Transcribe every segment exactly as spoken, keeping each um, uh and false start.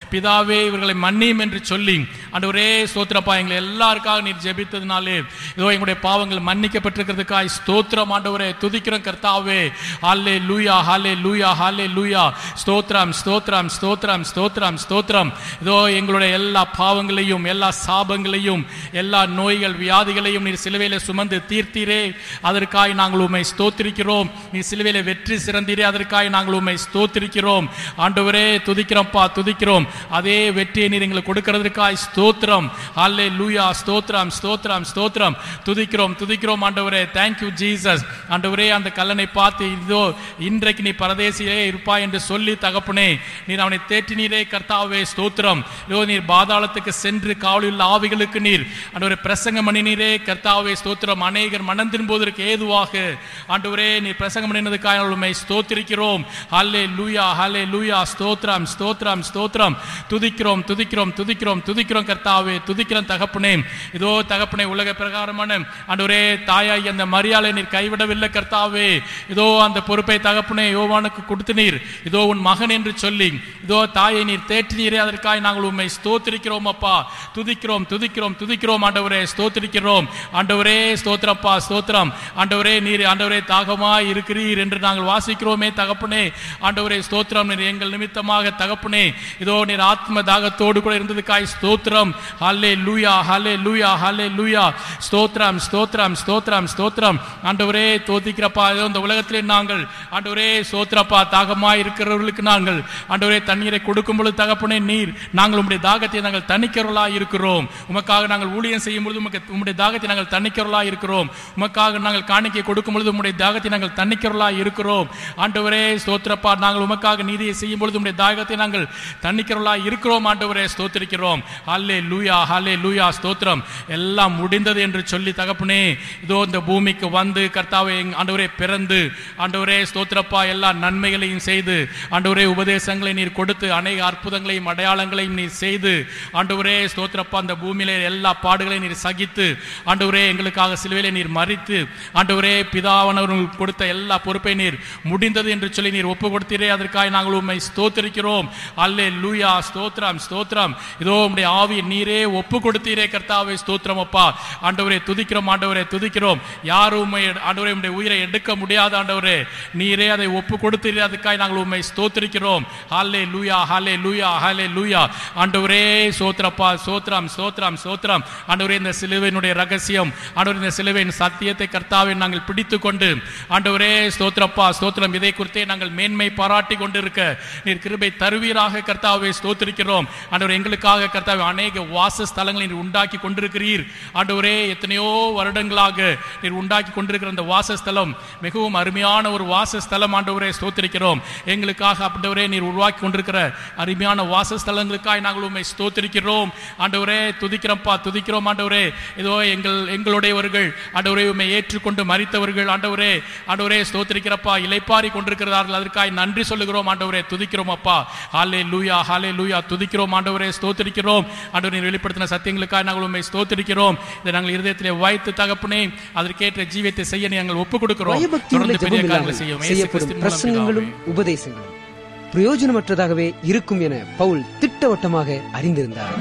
பிதாவே இவர்களை மன்னியும் என்று சொல்லி ஆண்டவரே ஸ்தோத்திரப்பா, எங்களை எல்லாருக்காக நீர் ஜெபித்ததினாலே இதோ எங்களுடைய பாவங்கள் மன்னிக்கப்பட்டிருக்கிறதுக்காய் ஸ்தோத்திரம் ஆண்டவரே. துதிக்கிறோம் கர்த்தாவே. ஹல்லேலூயா ஹல்லேலூயா ஹல்லேலூயா. ஸ்தோத்திரம் ஸ்தோத்திரம் ஸ்தோத்திரம் ஸ்தோத்திரம் ஸ்தோத்திரம். இதோ எங்களுடைய எல்லா பாவங்களையும் எல்லா சாபங்களையும் எல்லா நோய்கள் வியாதிகளையும் நீர் சிலுவையிலே சுமந்து தீர்த்தீரே, அதற்காக நாங்கள் உம்மை ஸ்தோத்திரிக்கிறோம். நீ சிலுவையிலே வெற்றி சிறந்தீரே, அதற்காக நாங்கள் உம்மை ஸ்தோத்திரிக்கிறோம் ஆண்டவரே. துதிக்கிறோம்ப்பா துதிக்கிறோம். அதே வெற்றியை நீர் எங்களுக்கு கொடுக்கிறதுக்காய் ஸ்தோத்திரம். ஹல்லேலூயா. ஸ்தோத்திரம் ஸ்தோத்திரம் ஸ்தோத்திரம். துதிக்கிறோம் துதிக்கிறோம் ஆண்டவரே. Thank you Jesus. ஆண்டவரே, அந்த கல்லனை பார்த்து இதோ இன்றைக்கு நீ பரதேசியிலே இருப்பாய் என்று சொல்லி தகப்பனே நீர் அவனை தேற்றினீரே கர்த்தாவே ஸ்தோத்திரம். இதோ நீர் பாதாளத்துக்கு சென்று காவலில் ஆவிகளுக்கு நீர் ஆண்டவரே பிரசங்கம் பண்ணினீரே கர்த்தாவே ஸ்தோத்திரம். அநேகர் மனம் திரும்புவதற்கு ஏதுவாக ஆண்டவரே நீர் பிரசங்கம் பண்ணினதுக்காக உம்மை ஸ்தோத்திரிக்கிறோம். ஹல்லேலூயா ஹல்லேலூயா. ஸ்தோத்திரம் ஸ்தோத்திரம் ஸ்தோத்திரம். துதிக்கிறோம் துதிக்கிறோம் துதிக்கிறோம் துதிக்கிறோம் கர்த்தாவே. துதிக்கிறோம் தகப்பனே. இதோ தகப்பனே, உலக பிரகாரமான ஆண்டவரே தாயாய் அந்த மரியாளை நீர் கைவிடவில்லை கர்த்தாவே. இதோ அந்த பொறுப்பை தகப்பனே யோவானுக்கு கொடுத்து நீர் இதோ உன் மகன் என்று சொல்லி இதோ தாயை நீர் தேற்றினீரே, அதற்காக நாங்கள் உம்மை ஸ்தோத்திரிக்கிறோம் அப்பா. துதிக்கிறோம் துதிக்கிறோம் துதிக்கிறோம் ஆண்டவரே. ஸ்தோத்திரிக்கிறோம் ஆண்டவரே. ஸ்தோத்திரப்பா ஸ்தோத்திரம் ஆண்டவரே. நீர் ஆண்டவரே தாகமாய் இருக்கிறீர் என்று நாங்கள் வாசிக்கிறோமே தகப்பனே. ஆண்டவரே ஸ்தோத்திரம். நீர் எங்கள் நிமித்தமாக தகப்பனே இதோ நீர் ஆத்ம தாகத்தோடு கூட இருந்ததுக்காய் ஸ்தோத்திரம். ஹல்லேலூயா ஹல்லேலூயா ஹல்லேலூயா. ஸ்தோத்திரம் ஸ்தோத்திரம் ஸ்தோத்திரம் ஸ்தோத்திரம் ஆண்டவரே. தோத்திக்கிறப்பா இதோ இந்த உலகத்திலே நாங்கள் ஆண்டவரே ஸ்தோத்திரப்பா தாகமாய் இருக்கிறவர்களுக்கு நாங்கள் ஆண்டவரே தண்ணீரை கொடுக்கும் பொழுது தகப்பனே நீர் நாங்கள் உம்முடைய தாகத்தை நாங்கள் தணிக்கிறவர்களாய் இருக்கிறோம். உமக்காக நாங்கள் ஊழியம் செய்யும் பொழுது உமக்கு உம்முடைய தாகத்தை நாங்கள் தணிக்கிறவர்களாய் இருக்கிறோம். உமக்காக நாங்கள் காணிக்கை கொடுக்கும் பொழுது உம்முடைய தாகத்தை நாங்கள் தணிக்கிறவர்களாய் இருக்கிறோம். ஆண்டவரே ஸ்தோத்திரப்பா, நாங்கள் உமக்காக நீதியை செய்யும் பொழுது உம்முடைய தாகத்தை நாங்கள் தணிக்கிறவர்களாய் இருக்கிறோம் ஆண்டவரே. ஸ்தோத்திரிக்கிறோம். ஹல்லேலூயா ஹல்லேலூயா. ஸ்தோத்திரம். எல்லாம் முடிந்தது என்று சொல்லி தகப்பனே இதோ இந்த பூமிக்கு வந்து கர்த்தாவே ஆண்டவரே பிறந்து ஆண்டவரே ஸ்தோத்திரப்பா எல்லா நன்மைகளையும் செய்து ஆண்டவரே உபதேசங்களை நீர் கொடுத்து அநேக அற்புதங்களையும் அடையாளங்களையும் நீர் செய்து ஆண்டவரே ஸ்தோத்திரப்பா அந்த பூமியிலே எல்லா பாடுகளையும் நீர் சகித்து ஆண்டவரே எங்களுக்காக சிலுவையிலே நீர் மரித்து ஆண்டவரே பிதாவானவர்களுக்கு கொடுத்த எல்லா பொறுப்பை நீர் முடிந்தது என்று சொல்லி நீர் ஒப்பு கொடுத்தீரே, அதற்காக நாங்கள் உம்மை ஸ்தோத்திரிக்கிறோம். அல்லேலூயா. ஸ்தோத்திரம் ஸ்தோத்திரம். இதோ உம்முடைய ஆவியை நீரே ஒப்பு கொடுத்தீரே கர்த்தாவே ஸ்தோத்திரம் அப்பா. ஆண்டவரே துதிக்கிறோம் ஆண்டவரே துதிக்கிறோம். யாரும் ஆண்டவரே உம்முடைய உயிரை எடுக்க முடியாத ஆண்டவரே நீரே அதை ஒப்பு கொடுத்தீரே, அதுக்காக நாங்கள் உம்மை ஸ்தோத்திரிக்கிறோம். ஹல்லேலூயா ஹல்லேலூயா ஹல்லேலூயா. ஆண்டவரே ஸ்தோத்திரப்பா ஸ்தோத்திரம் ஸ்தோத்திரம் ஸ்தோத்திரம். ஆண்டவரே இந்த சிலுவையினுடைய ரகசியம் ஆண்டவரே இந்த சிலுவையின் சத்தியத்தை கர்த்தாவே நாங்கள் பிடித்துக் கொண்டு ஆண்டவரே ஸ்தோத்திரப்பா ஸ்தோத்திரம் இதை குறித்தே நாங்கள் மேன்மை பாராட்டி கொண்டிருக்க நீர் கிருபை தருவீராக கர்த்தாவே ஸ்தோத்திரிக்கிறோம். ஆண்டவரே எங்களுக்காக கர்த்தாவே அநேக வாசஸ்தலங்களை நீர் உண்டாக்கி கொண்டிருக்கிறீர் ஆண்டவரே. எத்தனையோ வருடங்களாக நீர் உண்டாக்கி கொண்டிருக்கிற அந்த வாசஸ்தலம் மிகவும் அருமையான ஒரு வாசஸ்தலம் ஆண்டவரே ஸ்தோத்திரிக்கிறோம். எங்களுக்காக ஆண்டவரே நீர் உருவாக்கி கொண்டிருக்கிற அருமையான வாசஸ்தலங்களுக்காக நாங்கள் உம்மை ஸ்தோத்திரிக்கிறோம் ஆண்டவரே. துதிக்கிறோம்ப்பா துதிக்கிறோம் ஆண்டவரே. இதோ எங்கள் எங்களுடையவர்கள் ஆண்டவரே உம்மை ஏற்றுக்கொண்டு மரித்தவர்கள் ஆண்டவரே ஆண்டவரே ஸ்தோத்திரிக்கிறப்பா இளைப்பாரி கொண்டிருக்கிறார்கள், அதற்காக நன்றி சொல்லுகிறோம் ஆண்டவரே. துதிக்கிறோம் அப்பா. ஹல்லேலூயா ஹல்லேலூயா. துதிக்கிறோம் ஆண்டவரே ஸ்தோத்திரிக்கிறோம் ஆண்டவரே. நீர் வெளிப்படுத்தின சத்தியங்களுக்காக நாங்கள் உம்மை ஸ்தோத்திரிக்கிறோம். இதை நாங்கள் இருதயத்திலே வைத்து தகப்பனே அதற்கேற்ற ஜீவியத்தை செய்ய நாங்கள் ஒப்புக் கொடுக்கிறோம். தொடர்ந்து பெரிய காரியங்களை செய்யும் பிரசங்கங்களும் உபதேசங்களும் பிரயோஜனமற்றதாகவே இருக்கும் என பவுல் திட்டவட்டமாக அறிந்திருந்தார்.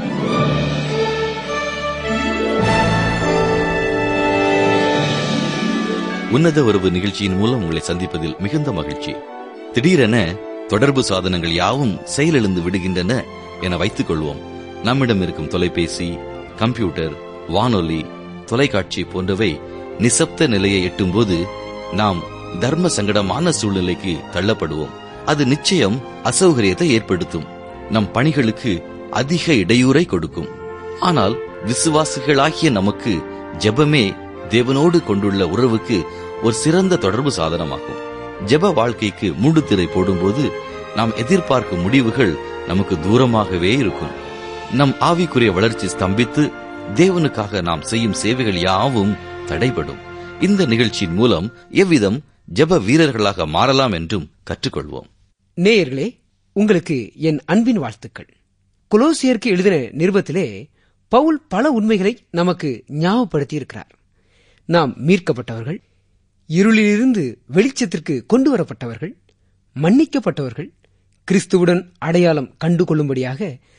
உன்னத உறவு நிகழ்ச்சியின் மூலம் உங்களை சந்திப்பதில் மிகுந்த மகிழ்ச்சி. திடீரென தொடர்பு சாதனங்கள் யாவும் செயலிழந்து விடுகின்றன என வைத்துக் கொள்வோம். நம்மிடம் இருக்கும் தொலைபேசி, கம்ப்யூட்டர், வானொலி, தொலைக்காட்சி போன்றவை நிசப்த நிலையை எட்டும் போது நாம் தர்ம சங்கடமான சூழ்நிலைக்கு தள்ளப்படுவோம். அது நிச்சயம் அசௌகரியத்தை ஏற்படுத்தும். நம் பணிகளுக்கு அதிக இடையூறை கொடுக்கும். ஆனால் விசுவாசிகளாகிய நமக்கு ஜெபமே தேவனோடு கொண்டுள்ள உறவுக்கு ஒரு சிறந்த தொடர்பு சாதனமாகும். ஜெப வாழ்க்கைக்கு மூடுதிரை போடும்போது நாம் எதிர்பார்க்கும் முடிவுகள் நமக்கு தூரமாகவே இருக்கும். நம் ஆவிக்குரிய வளர்ச்சி ஸ்தம்பித்து தேவனுக்காக நாம் செய்யும் சேவைகள் யாவும் தடைபடும். இந்த நிகழ்ச்சியின் மூலம் எவ்விதம் ஜெப வீரர்களாக மாறலாம் என்றும் கற்றுக்கொள்வோம். நேயர்களே, உங்களுக்கு என் அன்பின் வாழ்த்துக்கள். கொலோசியருக்கு எழுதின நிருபத்திலே பவுல் பல உண்மைகளை நமக்கு ஞாபகப்படுத்தி இருக்கிறார். நாம் மீட்கப்பட்டவர்கள், இருளிலிருந்து வெளிச்சத்திற்கு கொண்டு வரப்பட்டவர்கள், மன்னிக்கப்பட்டவர்கள், கிறிஸ்துவுடன் அடையாளம் கண்டுகொள்ளும்படியாக